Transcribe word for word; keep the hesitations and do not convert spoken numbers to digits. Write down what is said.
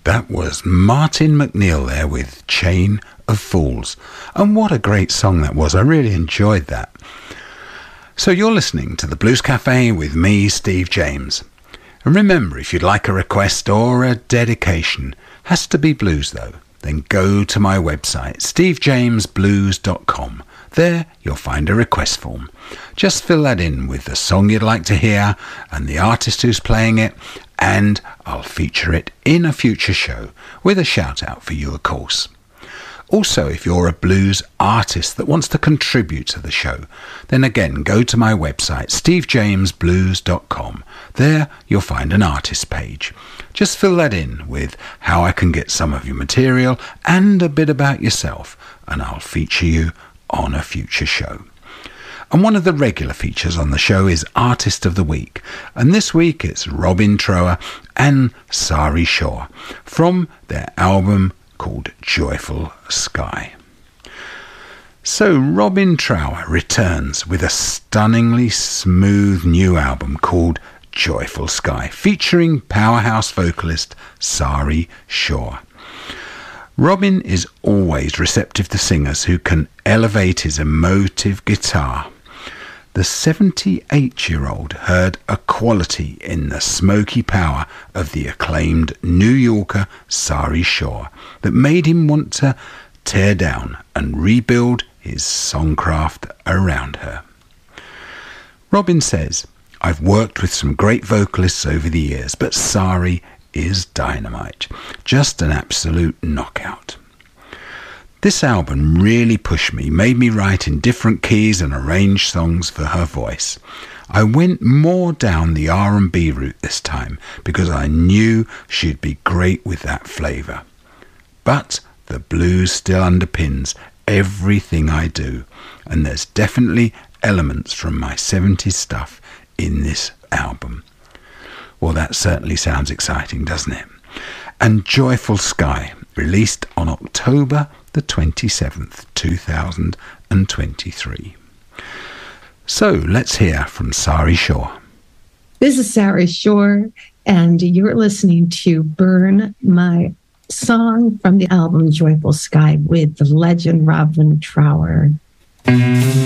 That was Martin McNeil there with Chain of Fools. And what a great song that was. I really enjoyed that. So you're listening to the Blues Cafe with me, Steve James. And remember, if you'd like a request or a dedication, has to be blues though, then go to my website, steve james blues dot com. There you'll find a request form. Just fill that in with the song you'd like to hear and the artist who's playing it, and I'll feature it in a future show with a shout out for you, of course. Also, if you're a blues artist that wants to contribute to the show, then again go to my website, steve james blues dot com. There you'll find an artist page. Just fill that in with how I can get some of your material and a bit about yourself, and I'll feature you on a future show. And one of the regular features on the show is Artist of the Week, and this week it's Robin Trower and Sari Shaw from their album called Joyful Sky. So Robin Trower returns with a stunningly smooth new album called Joyful Sky, featuring powerhouse vocalist Sari Shaw. Robin is always receptive to singers who can elevate his emotive guitar. The seventy-eight-year-old heard a quality in the smoky power of the acclaimed New Yorker Sari Shaw that made him want to tear down and rebuild his songcraft around her. Robin says, "I've worked with some great vocalists over the years, but Sari is dynamite. Just an absolute knockout." This album really pushed me, made me write in different keys and arrange songs for her voice. I went more down the R and B route this time because I knew she'd be great with that flavour. But the blues still underpins everything I do, and there's definitely elements from my seventies stuff in this album. Well, that certainly sounds exciting, doesn't it? And Joyful Sky, released on October the twenty-seventh, two thousand twenty-three. So let's hear from Sari Shaw. This is Sari Shaw, and you're listening to Burn, my song from the album Joyful Sky with the legend Robin Trower.